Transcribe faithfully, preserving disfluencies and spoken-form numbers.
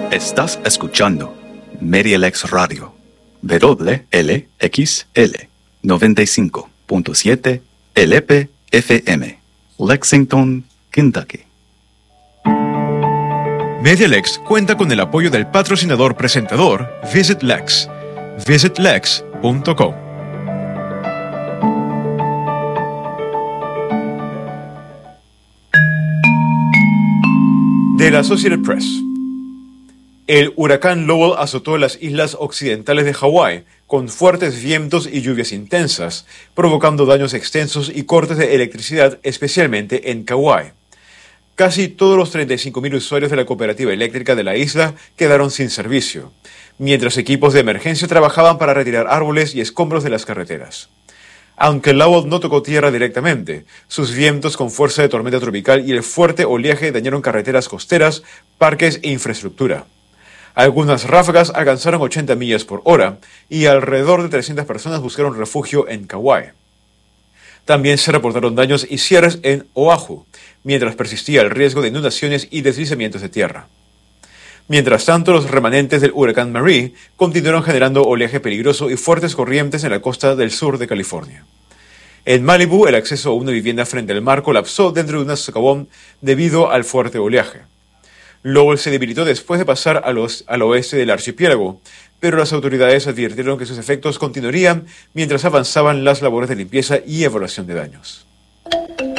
Estás escuchando MediaLex Radio, W L X L noventa y cinco punto siete L P F M, Lexington, Kentucky. MediaLex cuenta con el apoyo del patrocinador presentador Visit Lex, visit lex punto com. De la Associated Press. El huracán Lowell azotó las islas occidentales de Hawái con fuertes vientos y lluvias intensas, provocando daños extensos y cortes de electricidad, especialmente en Kauai. Casi todos los treinta y cinco mil usuarios de la cooperativa eléctrica de la isla quedaron sin servicio, mientras equipos de emergencia trabajaban para retirar árboles y escombros de las carreteras. Aunque Lowell no tocó tierra directamente, sus vientos con fuerza de tormenta tropical y el fuerte oleaje dañaron carreteras costeras, parques e infraestructura. Algunas ráfagas alcanzaron ochenta millas por hora y alrededor de trescientas personas buscaron refugio en Kauai. También se reportaron daños y cierres en Oahu, mientras persistía el riesgo de inundaciones y deslizamientos de tierra. Mientras tanto, los remanentes del huracán Marie continuaron generando oleaje peligroso y fuertes corrientes en la costa del sur de California. En Malibu, el acceso a una vivienda frente al mar colapsó dentro de un socavón debido al fuerte oleaje. Lowell se debilitó después de pasar a los, al oeste del archipiélago, pero las autoridades advirtieron que sus efectos continuarían mientras avanzaban las labores de limpieza y evaluación de daños.